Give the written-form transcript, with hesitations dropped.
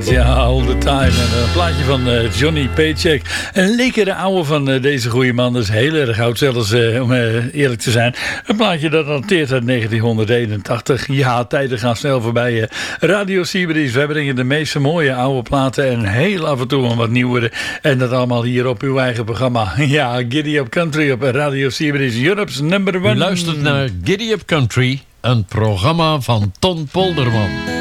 Ja, all the time. En een plaatje van Johnny Paycheck. Een lekkere ouwe van deze goede man. Dat is heel erg oud zelfs, om eerlijk te zijn. Een plaatje dat dateert uit 1981. Ja, tijden gaan snel voorbij. Radio Siberisch, wij brengen de meeste mooie oude platen. En heel af en toe een wat nieuwere. En dat allemaal hier op uw eigen programma. Ja, Giddy Up Country op Radio Siberisch. Europe's number one. U luistert naar Giddy Up Country, een programma van Ton Polderman.